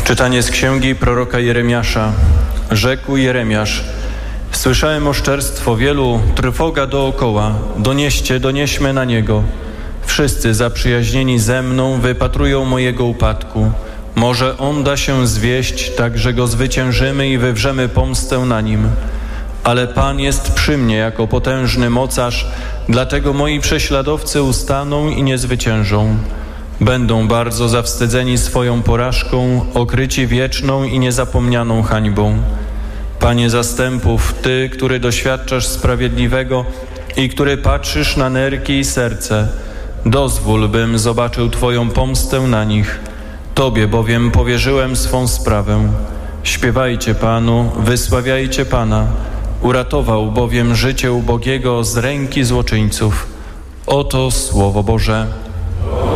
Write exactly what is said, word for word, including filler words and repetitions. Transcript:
Czytanie z księgi proroka Jeremiasza. Rzekł Jeremiasz: słyszałem oszczerstwo wielu, trwoga dookoła. Donieście, donieśmy na niego. Wszyscy zaprzyjaźnieni ze mną wypatrują mojego upadku. Może on da się zwieść, tak że go zwyciężymy i wywrzemy pomstę na nim. Ale Pan jest przy mnie jako potężny mocarz, dlatego moi prześladowcy ustaną i nie zwyciężą. Będą bardzo zawstydzeni swoją porażką, okryci wieczną i niezapomnianą hańbą. Panie zastępów, Ty, który doświadczasz sprawiedliwego i który patrzysz na nerki i serce, dozwól, bym zobaczył Twoją pomstę na nich. Tobie bowiem powierzyłem swą sprawę. Śpiewajcie Panu, wysławiajcie Pana. Uratował bowiem życie ubogiego z ręki złoczyńców. Oto Słowo Boże.